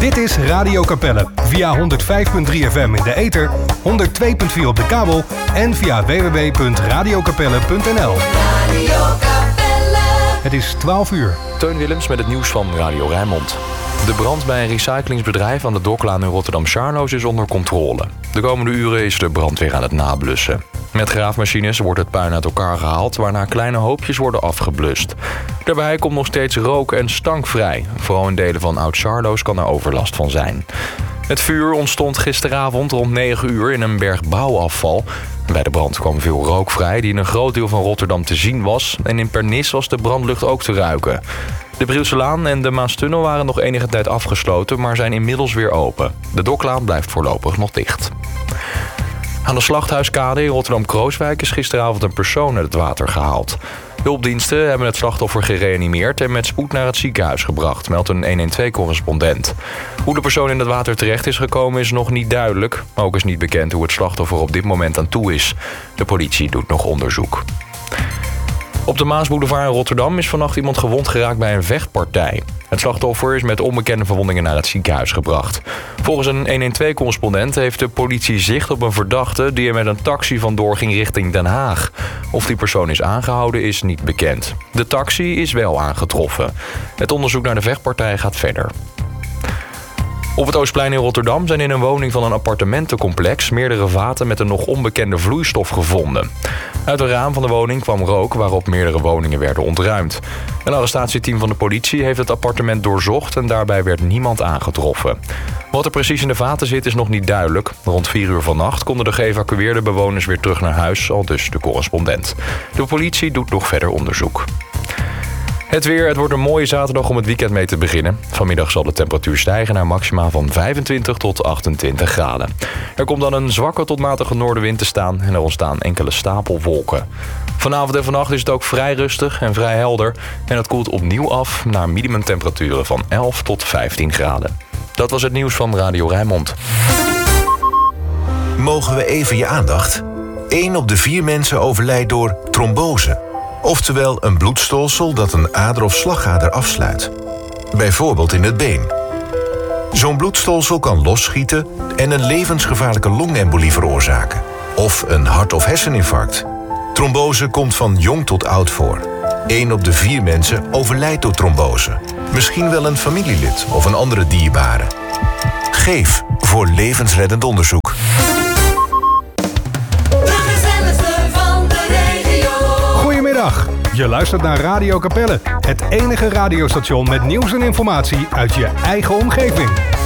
Dit is Radio Capelle via 105.3 FM in de ether, 102.4 op de kabel en via www.radiokapelle.nl. Het is 12 uur. Teun Willems met het nieuws van Radio Rijnmond. De brand bij een recyclingsbedrijf aan de Doklaan in Rotterdam-Charloes is onder controle. De komende uren is de brandweer aan het nablussen. Met graafmachines wordt het puin uit elkaar gehaald, waarna kleine hoopjes worden afgeblust. Daarbij komt nog steeds rook en stank vrij. Vooral in delen van Oud-Charloes kan er overlast van zijn. Het vuur ontstond gisteravond rond 9 uur in een berg bouwafval. Bij de brand kwam veel rook vrij die in een groot deel van Rotterdam te zien was. En in Pernis was de brandlucht ook te ruiken. De Brielselaan en de Maastunnel waren nog enige tijd afgesloten, maar zijn inmiddels weer open. De Doklaan blijft voorlopig nog dicht. Aan de Slachthuiskade in Rotterdam-Krooswijk is gisteravond een persoon uit het water gehaald. Hulpdiensten hebben het slachtoffer gereanimeerd en met spoed naar het ziekenhuis gebracht, meldt een 112-correspondent. Hoe de persoon in het water terecht is gekomen is nog niet duidelijk. Ook is niet bekend hoe het slachtoffer op dit moment aan toe is. De politie doet nog onderzoek. Op de Maasboulevard in Rotterdam is vannacht iemand gewond geraakt bij een vechtpartij. Het slachtoffer is met onbekende verwondingen naar het ziekenhuis gebracht. Volgens een 112-correspondent heeft de politie zicht op een verdachte die er met een taxi vandoor ging richting Den Haag. Of die persoon is aangehouden is niet bekend. De taxi is wel aangetroffen. Het onderzoek naar de vechtpartij gaat verder. Op het Oostplein in Rotterdam zijn in een woning van een appartementencomplex meerdere vaten met een nog onbekende vloeistof gevonden. Uit een raam van de woning kwam rook waarop meerdere woningen werden ontruimd. Een arrestatieteam van de politie heeft het appartement doorzocht en daarbij werd niemand aangetroffen. Wat er precies in de vaten zit is nog niet duidelijk. Rond 4 uur vannacht konden de geëvacueerde bewoners weer terug naar huis, aldus de correspondent. De politie doet nog verder onderzoek. Het weer, het wordt een mooie zaterdag om het weekend mee te beginnen. Vanmiddag zal de temperatuur stijgen naar maxima van 25 tot 28 graden. Er komt dan een zwakke tot matige noordenwind te staan en er ontstaan enkele stapelwolken. Vanavond en vannacht is het ook vrij rustig en vrij helder. En het koelt opnieuw af naar minimumtemperaturen van 11 tot 15 graden. Dat was het nieuws van Radio Rijnmond. Mogen we even je aandacht? 1 op de 4 mensen overlijdt door trombose. Oftewel een bloedstolsel dat een ader of slagader afsluit. Bijvoorbeeld in het been. Zo'n bloedstolsel kan losschieten en een levensgevaarlijke longembolie veroorzaken. Of een hart- of herseninfarct. Trombose komt van jong tot oud voor. 1 op de 4 mensen overlijdt door trombose. Misschien wel een familielid of een andere dierbare. Geef voor levensreddend onderzoek. Goedemiddag, je luistert naar Radio Capelle. Het enige radiostation met nieuws en informatie uit je eigen omgeving.